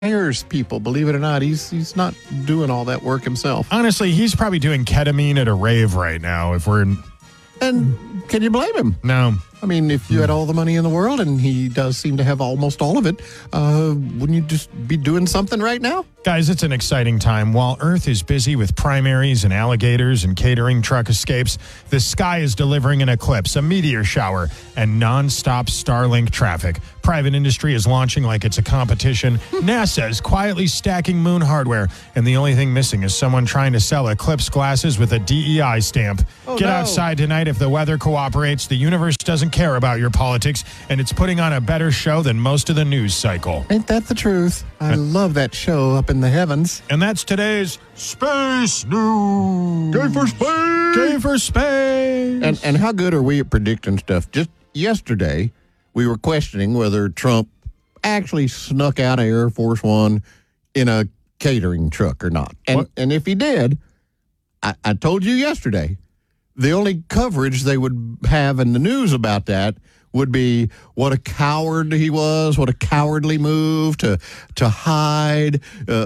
hires people, believe it or not. He's not doing all that work himself. Honestly, he's probably doing ketamine at a rave right now. If we're And can you blame him? no. I mean, if you had all the money in the world, and he does seem to have almost all of it, wouldn't you just be doing something right now? Guys, it's an exciting time. While Earth is busy with primaries and alligators and catering truck escapes, the sky is delivering an eclipse, a meteor shower, and nonstop Starlink traffic. Private industry is launching like it's a competition. NASA is quietly stacking moon hardware, and the only thing missing is someone trying to sell eclipse glasses with a DEI stamp. Get outside tonight if the weather cooperates. The universe doesn't care about your politics, and it's putting on a better show than most of the news cycle. Ain't that the truth? I love that show up in the heavens. And that's today's Space News. Go for space! Go for space. And how good are we at predicting stuff? Just yesterday, we were questioning whether Trump actually snuck out of Air Force One in a catering truck or not. And if he did, I told you yesterday, the only coverage they would have in the news about that would be what a coward he was, what a cowardly move to hide,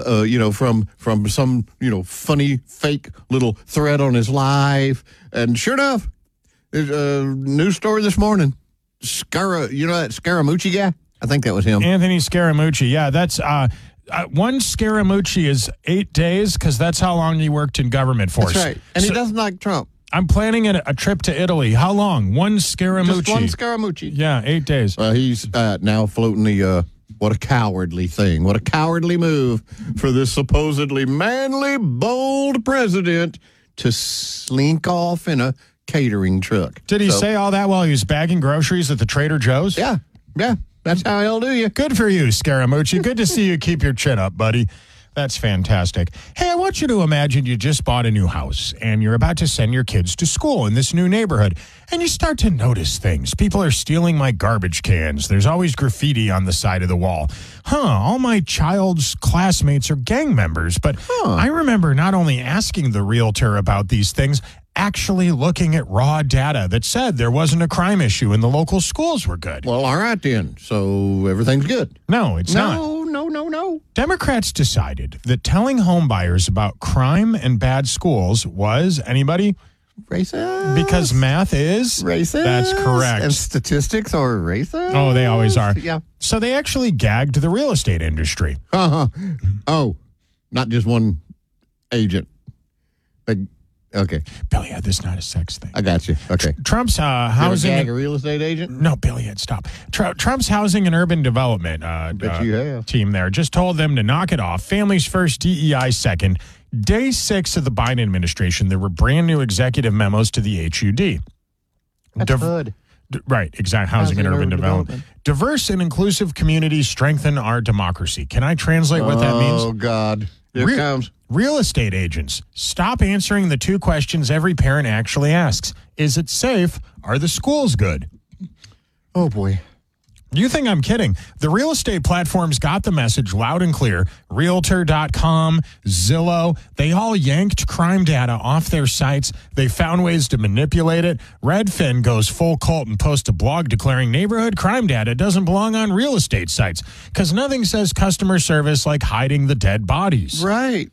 from some, funny fake little threat on his life. And sure enough, there's a news story this morning. That Scaramucci guy? I think that was him. Anthony Scaramucci. Yeah, that's one Scaramucci is 8 days because that's how long he worked in government for. That's right. And he doesn't like Trump. I'm planning a trip to Italy. How long? One Scaramucci. Just one Scaramucci. Yeah, 8 days. He's now floating the, what a cowardly thing. What a cowardly move for this supposedly manly, bold president to slink off in a catering truck. Did he say all that while he was bagging groceries at the Trader Joe's? Yeah. That's how he'll do you. Good for you, Scaramucci. Good to see you keep your chin up, buddy. That's fantastic. Hey, I want you to imagine you just bought a new house and you're about to send your kids to school in this new neighborhood, and you start to notice things. People are stealing my garbage cans. There's always graffiti on the side of the wall. All my child's classmates are gang members, but I remember not only asking the realtor about these things, actually looking at raw data that said there wasn't a crime issue and the local schools were good. Well, all right then. So everything's good. No, it's not. No. Democrats decided that telling home buyers about crime and bad schools was, anybody? Racist. Because math is racist. That's correct. And statistics are racist. Oh, they always are. Yeah. So they actually gagged the real estate industry. Oh, not just one agent. Okay. Billy, this is not a sex thing. I got you. Okay. Trump's housing. You ever gag a real estate agent? No, Billy, stop. Trump's housing and urban development Bet you have. team there just told them to knock it off. Families first, DEI second. Day 6 of the Biden administration, there were brand new executive memos to the HUD. That's HUD. Right, exactly. Housing and urban development. Diverse and inclusive communities strengthen our democracy. Can I translate what that means? Oh, God. Here it comes. Real estate agents, stop answering the two questions every parent actually asks. Is it safe? Are the schools good? Oh, boy. You think I'm kidding. The real estate platforms got the message loud and clear. Realtor.com, Zillow, they all yanked crime data off their sites. They found ways to manipulate it. Redfin goes full cult and posts a blog declaring neighborhood crime data doesn't belong on real estate sites because nothing says customer service like hiding the dead bodies. Right.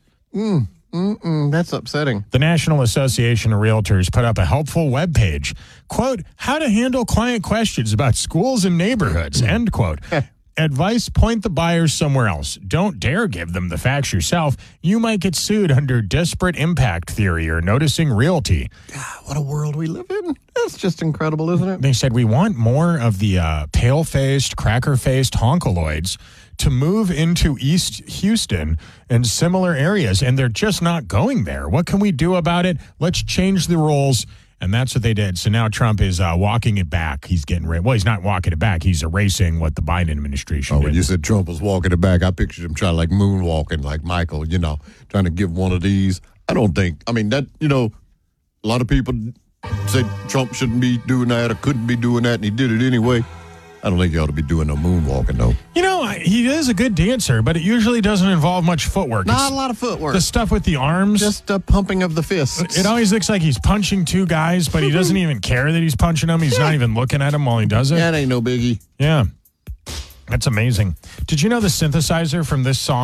That's upsetting. The National Association of Realtors put up a helpful webpage. Quote, how to handle client questions about schools and neighborhoods, end quote. Advice, point the buyers somewhere else. Don't dare give them the facts yourself. You might get sued under disparate impact theory or noticing realty. God, what a world we live in. That's just incredible, isn't it? They said we want more of the pale-faced, cracker-faced honkaloids to move into East Houston and similar areas, and they're just not going there. What can we do about it? Let's change the rules, and that's what they did. So now Trump is walking it back. He's getting ready. Well, he's not walking it back. He's erasing what the Biden administration did. When you said Trump was walking it back, I pictured him trying moonwalking like Michael, trying to give one of these. I don't think, that, a lot of people said Trump shouldn't be doing that or couldn't be doing that, and he did it anyway. I don't think he ought to be doing no moonwalking, though. He is a good dancer, but it usually doesn't involve much footwork. Not a lot of footwork. The stuff with the arms. Just a pumping of the fists. It always looks like he's punching two guys, but he doesn't even care that he's punching them. He's not even looking at them while he does it. That ain't no biggie. Yeah. That's amazing. Did you know the synthesizer from this song